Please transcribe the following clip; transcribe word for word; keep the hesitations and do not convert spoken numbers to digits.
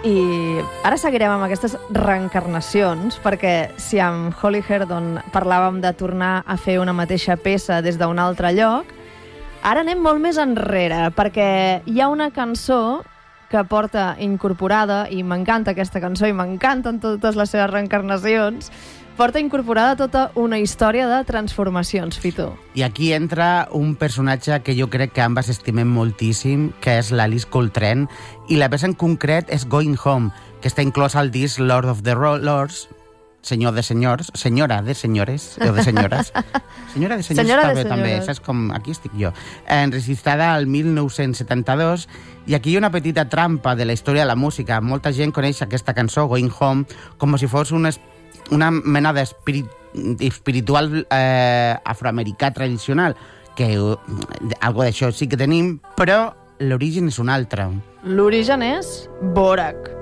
I ara seguirem amb aquestes reencarnacions, perquè si amb Holly Herdon parlàvem de tornar a fer una mateixa peça des d'un altre lloc, ara anem molt més enrere, perquè hi ha una cançó que porta incorporada, i m'encanta aquesta cançó i m'encanten totes les seves reencarnacions, porta incorporada tota una història de transformacions, Fito. I aquí entra un personatge que jo crec que ambas estimem moltíssim, que és l'Alice Coltrane, i la peça en concret és Going Home, que està inclosa al disc Lord of the Lords, senyor de senyors, senyora de senyores, o de senyores. Senyora de senyors senyora també, de també, saps com aquí estic jo. Enregistrada al mil nou-cents setanta-dos, i aquí hi ha una petita trampa de la història de la música. Molta gent coneix aquesta cançó, Going Home, com si fos una, una mena d'espírit espiritual eh, afroamericà tradicional, que eh, algo d'això sí que tenim, però l'origen és un altre. L'origen és Borac.